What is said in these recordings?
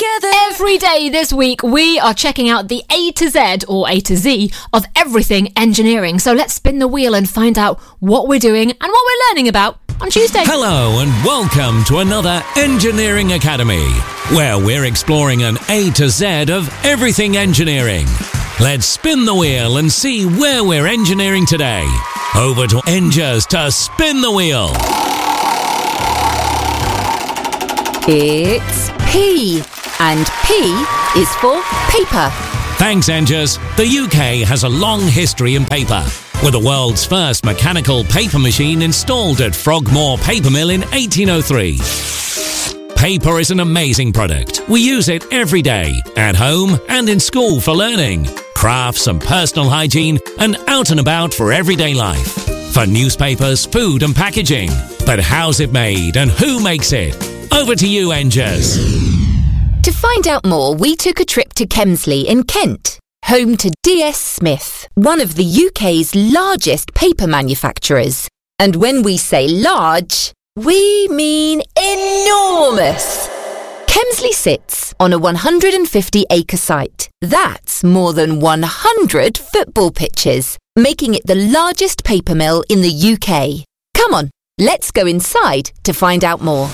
together. Every day this week, we are checking out the A to Z, or A to Z, of everything engineering. So let's spin the wheel and find out what we're doing and what we're learning about on Tuesday. Hello and welcome to another Engineering Academy, where we're exploring an A to Z of everything engineering. Let's spin the wheel and see where we're engineering today. Over to Engers to spin the wheel. It's P, and P is for paper. Thanks, Engers. The UK has a long history in paper, with the world's first mechanical paper machine installed at Frogmore Paper Mill in 1803. Paper is an amazing product. We use it every day, at home and in school for learning, crafts and personal hygiene, and out and about for everyday life. For newspapers, food and packaging. But how's it made and who makes it? Over to you, Engers. To find out more, we took a trip to Kemsley in Kent, home to DS Smith, one of the UK's largest paper manufacturers. And when we say large, we mean enormous. Kemsley sits on a 150-acre site. That's more than 100 football pitches, making it the largest paper mill in the UK. Come on, let's go inside to find out more.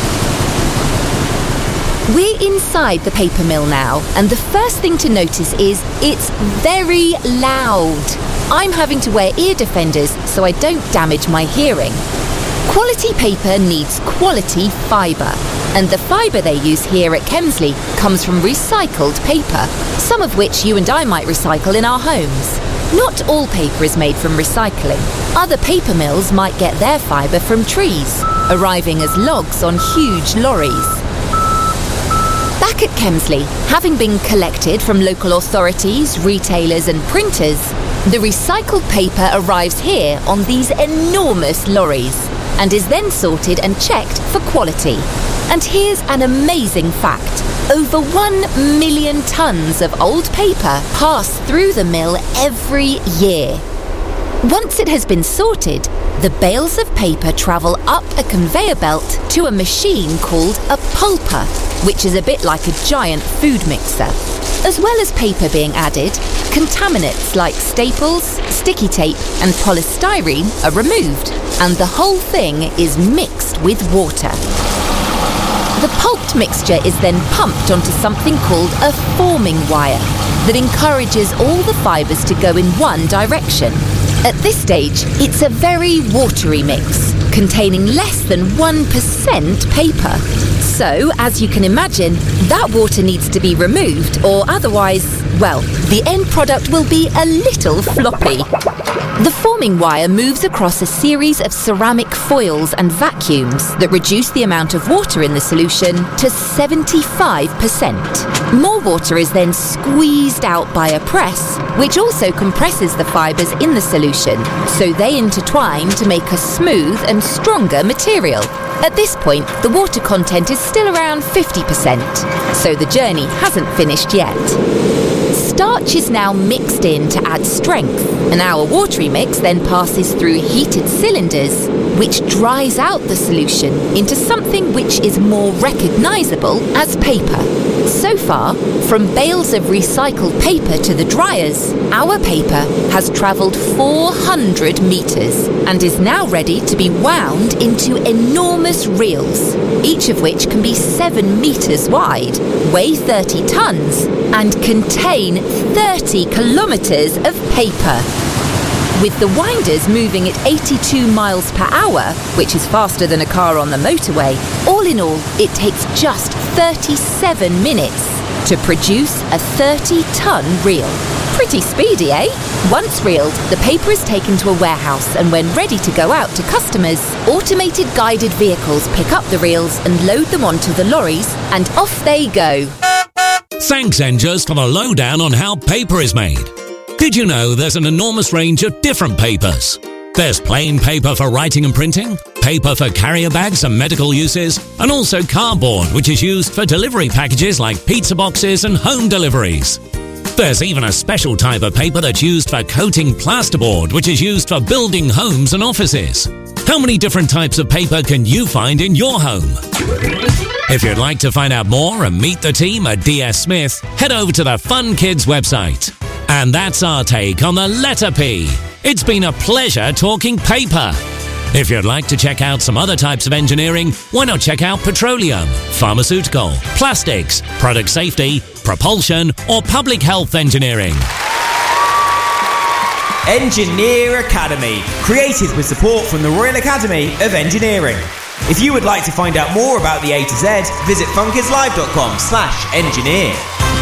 We're inside the paper mill now, and the first thing to notice is it's very loud. I'm having to wear ear defenders so I don't damage my hearing. Quality paper needs quality fibre, and the fibre they use here at Kemsley comes from recycled paper, some of which you and I might recycle in our homes. Not all paper is made from recycling. Other paper mills might get their fibre from trees, arriving as logs on huge lorries. Back at Kemsley, having been collected from local authorities, retailers and printers, the recycled paper arrives here on these enormous lorries and is then sorted and checked for quality. And here's an amazing fact. Over 1 million tonnes of old paper pass through the mill every year. Once it has been sorted, the bales of paper travel up a conveyor belt to a machine called a pulper, which is a bit like a giant food mixer. As well as paper being added, contaminants like staples, sticky tape and polystyrene are removed, and the whole thing is mixed with water. The pulped mixture is then pumped onto something called a forming wire that encourages all the fibres to go in one direction. At this stage, it's a very watery mix, containing less than 1% paper. So, as you can imagine, that water needs to be removed, or otherwise, well, the end product will be a little floppy. The forming wire moves across a series of ceramic foils and vacuums that reduce the amount of water in the solution to 75%. More water is then squeezed out by a press, which also compresses the fibres in the solution, so they intertwine to make a smooth and stronger material. At this point, the water content is still around 50%, so the journey hasn't finished yet. Starch is now mixed in to add strength, and our watery mix then passes through heated cylinders, which dries out the solution into something which is more recognisable as paper. So far, from bales of recycled paper to the dryers, our paper has travelled 400 metres and is now ready to be wound into enormous reels, each of which can be 7 metres wide, weigh 30 tonnes, and contain 30 kilometres of paper. With the winders moving at 82 miles per hour, which is faster than a car on the motorway, all in all, it takes just 37 minutes to produce a 30-ton reel. Pretty speedy, eh? Once reeled, the paper is taken to a warehouse, and when ready to go out to customers, automated guided vehicles pick up the reels and load them onto the lorries, and off they go. Thanks, Engers, for the lowdown on how paper is made. Did you know there's an enormous range of different papers? There's plain paper for writing and printing, paper for carrier bags and medical uses, and also cardboard, which is used for delivery packages like pizza boxes and home deliveries. There's even a special type of paper that's used for coating plasterboard, which is used for building homes and offices. How many different types of paper can you find in your home? If you'd like to find out more and meet the team at DS Smith, head over to the Fun Kids website. And that's our take on the letter P. It's been a pleasure talking paper. If you'd like to check out some other types of engineering, why not check out petroleum, pharmaceutical, plastics, product safety, propulsion, or public health engineering. Engineer Academy, created with support from the Royal Academy of Engineering. If you would like to find out more about the A to Z, visit funkidslive.com/engineer.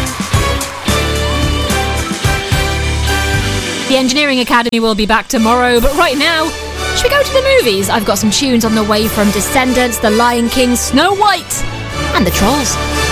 The Engineering Academy will be back tomorrow, but right now, should we go to the movies? I've got some tunes on the way from Descendants, The Lion King, Snow White, and The Trolls.